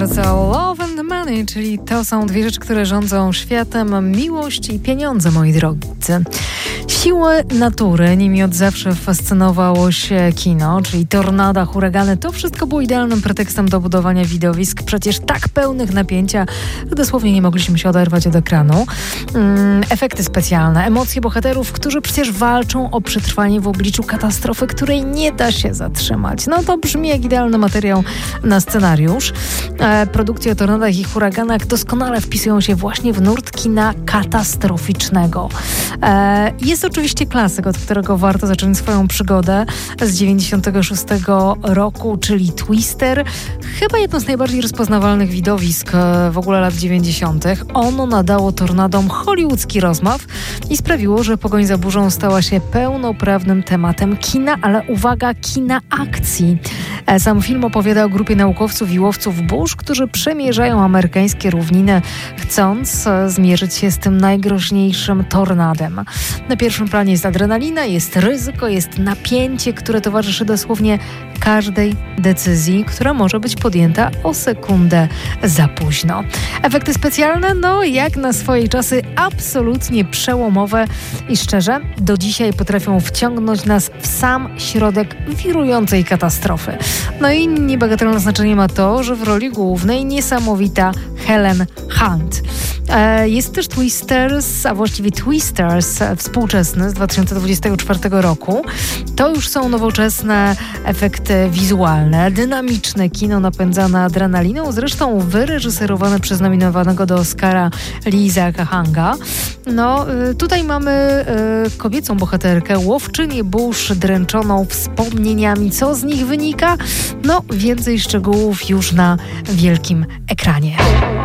So love and money, czyli to są dwie rzeczy, które rządzą światem. Miłość i pieniądze, moi drodzy. Siły natury, nimi od zawsze fascynowało się kino, czyli tornada, huragany. To wszystko było idealnym pretekstem do budowania widowisk, przecież tak pełnych napięcia, że dosłownie nie mogliśmy się oderwać od ekranu. Efekty specjalne, emocje bohaterów, którzy przecież walczą o przetrwanie w obliczu katastrofy, której nie da się zatrzymać. No to brzmi jak idealny materiał na scenariusz. Produkcje o tornadach i huraganach doskonale wpisują się właśnie w nurt kina katastroficznego. Jest oczywiście klasyk, od którego warto zacząć swoją przygodę z 96 roku, czyli Twister. Chyba jedno z najbardziej rozpoznawalnych widowisk w ogóle lat 90. Ono nadało tornadom hollywoodzki rozmach i sprawiło, że Pogoń za burzą stała się pełnoprawnym tematem kina, ale uwaga, kina akcji. Sam film opowiada o grupie naukowców i łowców burz, którzy przemierzają amerykańskie równiny, chcąc zmierzyć się z tym najgroźniejszym tornadem. Na pierwszym planie jest adrenalina, jest ryzyko, jest napięcie, które towarzyszy dosłownie każdej decyzji, która może być podjęta o sekundę za późno. Efekty specjalne, no jak na swoje czasy absolutnie przełomowe i szczerze, do dzisiaj potrafią wciągnąć nas w sam środek wirującej katastrofy. No i niebagatelne znaczenie ma to, że w roli głównej niesamowita Helen Hunt. Jest też Twisters, a właściwie Twisters współczesny z 2024 roku. To już są nowoczesne efekty wizualne, dynamiczne kino napędzane adrenaliną, zresztą wyreżyserowane przez nominowanego do Oscara Lee Isaaca-Hanga. No, tutaj mamy kobiecą bohaterkę, łowczynię burz dręczoną wspomnieniami. Co z nich wynika? No, więcej szczegółów już na wielkim ekranie.